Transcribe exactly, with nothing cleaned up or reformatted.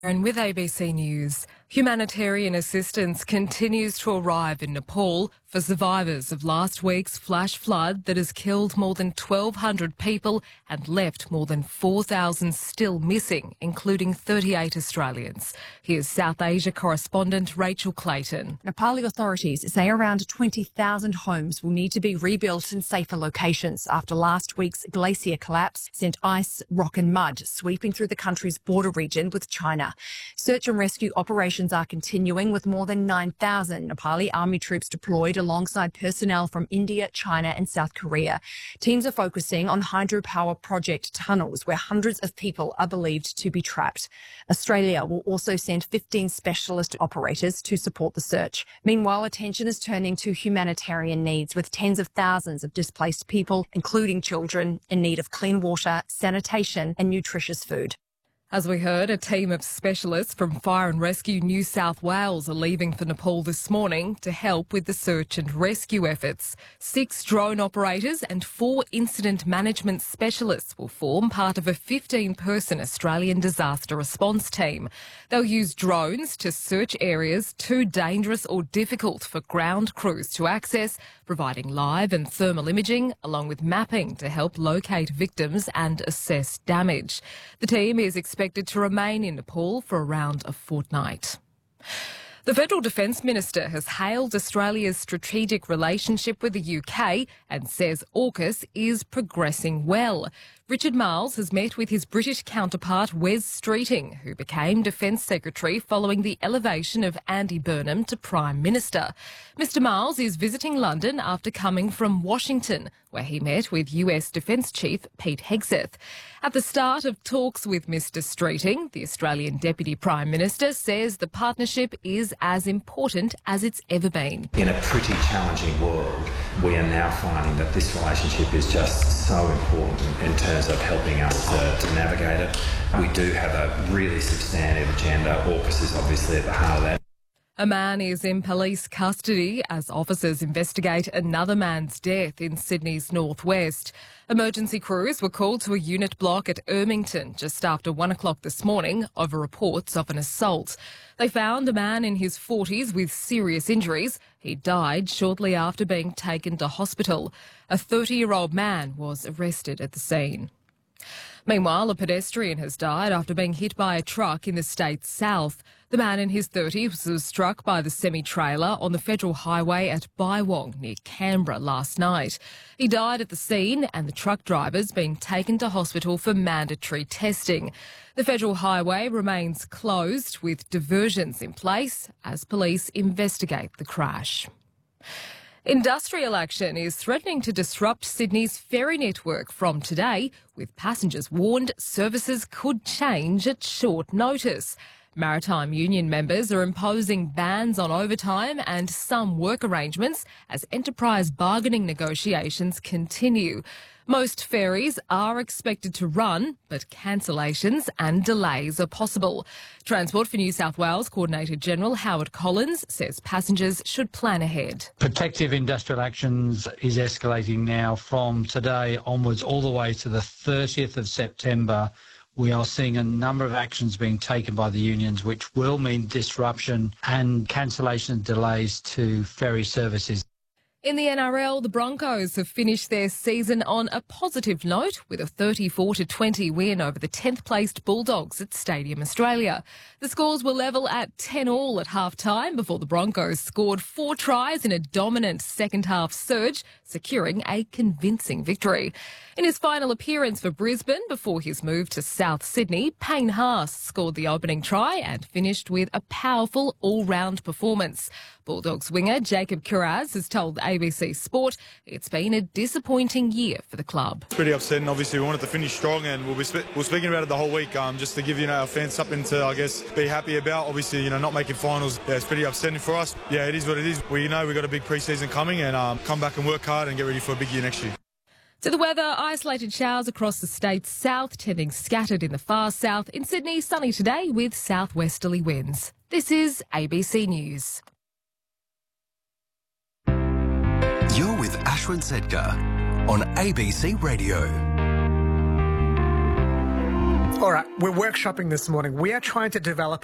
And with A B C News, humanitarian assistance continues to arrive in Nepal for survivors of last week's flash flood that has killed more than twelve hundred people and left more than four thousand still missing, including thirty-eight Australians. Here's South Asia correspondent Rachel Clayton. Nepali authorities say around twenty thousand homes will need to be rebuilt in safer locations after last week's glacier collapse sent ice, rock and mud sweeping through the country's border region with China. Search and rescue operations are continuing with more than nine thousand Nepali army troops deployed alongside personnel from India, China and South Korea. Teams are focusing on hydropower project tunnels where hundreds of people are believed to be trapped. Australia will also send fifteen specialist operators to support the search. Meanwhile, attention is turning to humanitarian needs with tens of thousands of displaced people, including children, in need of clean water, sanitation and nutritious food. As we heard, a team of specialists from Fire and Rescue New South Wales are leaving for Nepal this morning to help with the search and rescue efforts. Six drone operators and four incident management specialists will form part of a fifteen-person Australian disaster response team. They'll use drones to search areas too dangerous or difficult for ground crews to access, providing live and thermal imaging, along with mapping to help locate victims and assess damage. The team is expected expected to remain in Nepal for around a fortnight. The Federal Defence Minister has hailed Australia's strategic relationship with the U K and says AUKUS is progressing well. Richard Marles has met with his British counterpart Wes Streeting, who became Defence Secretary following the elevation of Andy Burnham to Prime Minister. Mister Marles is visiting London after coming from Washington, where he met with U S Defence Chief Pete Hegseth. At the start of talks with Mister Streeting, the Australian Deputy Prime Minister says the partnership is as important as it's ever been. In a pretty challenging world, we are now finding that this relationship is just so important in terms of helping us to, to navigate it. We do have a really substantive agenda. AUKUS is obviously at the heart of that. A man is in police custody as officers investigate another man's death in Sydney's northwest. Emergency crews were called to a unit block at Ermington just after one o'clock this morning over reports of an assault. They found a man in his forties with serious injuries. He died shortly after being taken to hospital. A thirty-year-old man was arrested at the scene. Meanwhile, a pedestrian has died after being hit by a truck in the state's south. The man in his thirties was struck by the semi-trailer on the federal highway at Bywong near Canberra last night. He died at the scene and the truck driver's been taken to hospital for mandatory testing. The federal highway remains closed with diversions in place as police investigate the crash. Industrial action is threatening to disrupt Sydney's ferry network from today, with passengers warned services could change at short notice. Maritime union members are imposing bans on overtime and some work arrangements as enterprise bargaining negotiations continue. Most ferries are expected to run, but cancellations and delays are possible. Transport for New South Wales Coordinator General Howard Collins says passengers should plan ahead. Protective industrial actions is escalating now from today onwards all the way to the thirtieth of September. We are seeing a number of actions being taken by the unions which will mean disruption and cancellation delays to ferry services. In the N R L, the Broncos have finished their season on a positive note with a thirty-four to twenty win over the tenth placed Bulldogs at Stadium Australia. The scores were level at ten all at half-time before the Broncos scored four tries in a dominant second-half surge, securing a convincing victory. In his final appearance for Brisbane before his move to South Sydney, Payne Haas scored the opening try and finished with a powerful all-round performance. Bulldogs winger Jacob Kiraz has told A B C Sport it's been a disappointing year for the club. It's pretty upsetting. Obviously, we wanted to finish strong, and we'll be sp- we're speaking about it the whole week, um, just to give you know our fans something to, I guess, be happy about. Obviously, you know, not making finals, yeah, it's pretty upsetting for us. Yeah, it is what it is. We know we've got a big pre-season coming, and um, come back and work hard and get ready for a big year next year. To the weather, isolated showers across the state's south, tending scattered in the far south. In Sydney, sunny today with southwesterly winds. This is A B C News. You're with Ashwin Sedkar on A B C Radio. All right, we're workshopping this morning. We are trying to develop